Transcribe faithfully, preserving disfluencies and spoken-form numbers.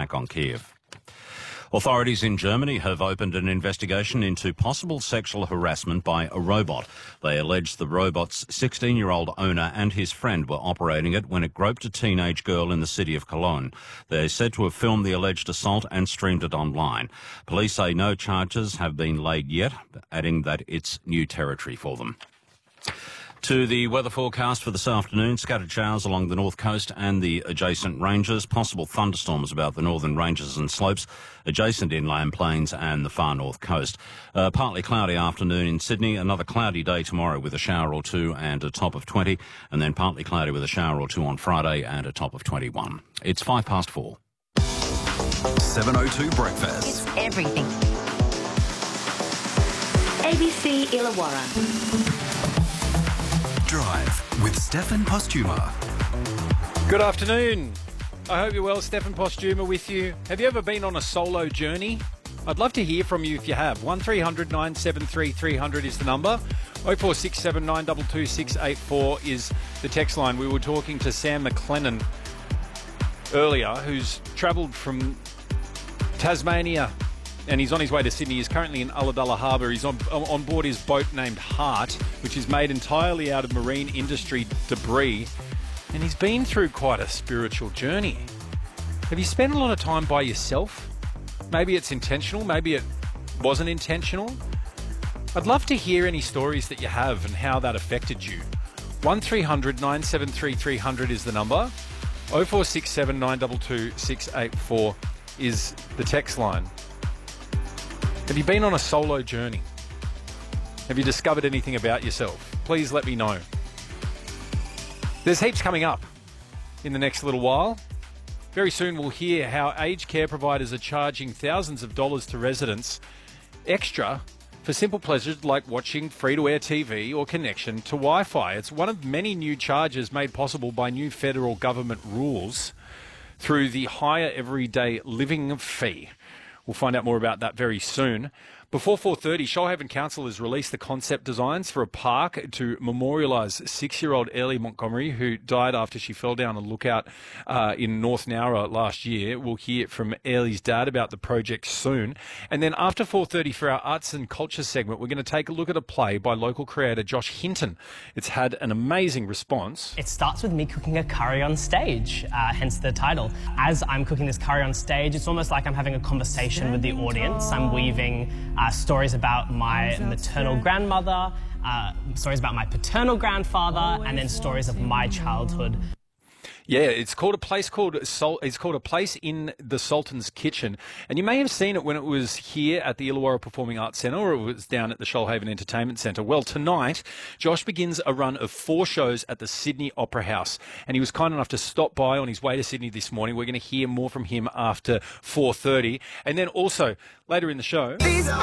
attack on Kiev. Authorities in Germany have opened an investigation into possible sexual harassment by a robot. They allege the robot's sixteen-year-old owner and his friend were operating it when it groped a teenage girl in the city of Cologne. They're said to have filmed the alleged assault and streamed it online. Police say no charges have been laid yet, adding that it's new territory for them. To the weather forecast for this afternoon, scattered showers along the north coast and the adjacent ranges, possible thunderstorms about the northern ranges and slopes, adjacent inland plains and the far north coast. Uh, partly cloudy afternoon in Sydney, another cloudy day tomorrow with a shower or two and a top of twenty, and then partly cloudy with a shower or two on Friday and a top of twenty-one. It's five past four. seven oh two Breakfast. It's everything. A B C Illawarra. Drive with Stefan Postuma. Good afternoon. I hope you're well. Stefan Postuma with you. Have you ever been on a solo journey? I'd love to hear from you if you have. one three hundred nine seven three three hundred is the number. oh four six seven nine two two six eight four is the text line. We were talking to Sam McLennan earlier, who's travelled from Tasmania and he's on his way to Sydney. He's currently in Ulladulla Harbour. He's on, on board his boat named Heart, which is made entirely out of marine industry debris. And he's been through quite a spiritual journey. Have you spent a lot of time by yourself? Maybe it's intentional, maybe it wasn't intentional. I'd love to hear any stories that you have and how that affected you. one three hundred nine seven three three hundred is the number. oh four six seven nine two two six eight four is the text line. Have you been on a solo journey? Have you discovered anything about yourself? Please let me know. There's heaps coming up in the next little while. Very soon we'll hear how aged care providers are charging thousands of dollars to residents extra for simple pleasures like watching free-to-air T V or connection to Wi-Fi. It's one of many new charges made possible by new federal government rules through the Higher Everyday Living Fee. We'll find out more about that very soon. Before four thirty, Shoalhaven Council has released the concept designs for a park to memorialise six-year-old Ellie Montgomery, who died after she fell down a lookout uh, in North Nowra last year. We'll hear from Ellie's dad about the project soon. And then after four thirty for our arts and culture segment, we're going to take a look at a play by local creator Josh Hinton. It's had an amazing response. It starts with me cooking a curry on stage, uh, hence the title. As I'm cooking this curry on stage, it's almost like I'm having a conversation with the audience. I'm weaving Uh, stories about my maternal grandmother, uh, stories about my paternal grandfather, and then stories of my childhood. Yeah, it's called a place called Sol- it's called a place in the Sultan's Kitchen, and you may have seen it when it was here at the Illawarra Performing Arts Centre, or it was down at the Shoalhaven Entertainment Centre. Well, tonight Josh begins a run of four shows at the Sydney Opera House, and he was kind enough to stop by on his way to Sydney this morning. We're going to hear more from him after four thirty, and then also later in the show. These